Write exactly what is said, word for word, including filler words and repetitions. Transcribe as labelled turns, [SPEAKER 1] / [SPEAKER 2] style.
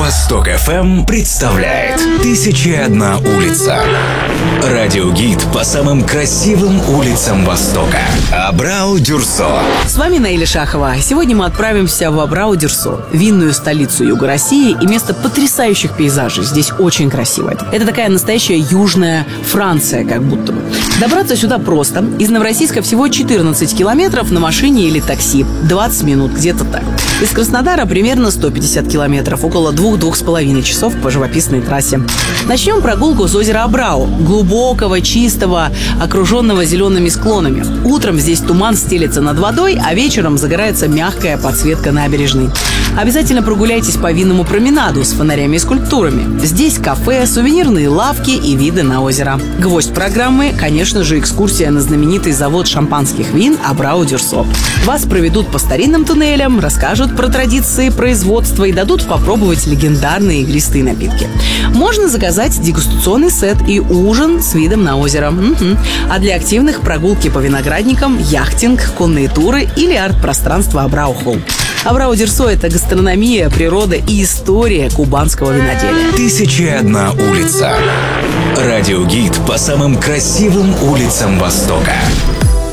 [SPEAKER 1] Восток эф эм представляет «Тысяча и одна улица». Радиогид по самым красивым улицам Востока. Абрау-Дюрсо.
[SPEAKER 2] С вами Наиля Шахова. Сегодня мы отправимся в Абрау-Дюрсо, винную столицу Юга России и место потрясающих пейзажей. Здесь очень красиво. Это такая настоящая южная Франция, как будто бы. Добраться сюда просто. Из Новороссийска всего четырнадцать километров на машине или такси. двадцать минут, где-то так. Из Краснодара примерно сто пятьдесят километров, около двух-двух с половиной часов по живописной трассе. Начнем прогулку с озера Абрау, глубокого, чистого, окруженного зелеными склонами. Утром здесь туман стелется над водой, а вечером загорается мягкая подсветка набережной. Обязательно прогуляйтесь по винному променаду с фонарями и скульптурами. Здесь кафе, сувенирные лавки и виды на озеро. Гвоздь программы, конечно же, экскурсия на знаменитый завод шампанских вин Абрау-Дюрсо. Вас проведут по старинным туннелям, расскажут про традиции производства и дадут попробовать легендарные игристые напитки. Можно заказать дегустационный сет и ужин с видом на озеро. Угу. А для активных прогулки по виноградникам, яхтинг, конные туры или арт-пространство Абрау-Холл. Абрау-Дюрсо – это гастрономия, природа и история кубанского виноделия.
[SPEAKER 1] «Тысяча и одна улица». Радиогид по самым красивым улицам Востока.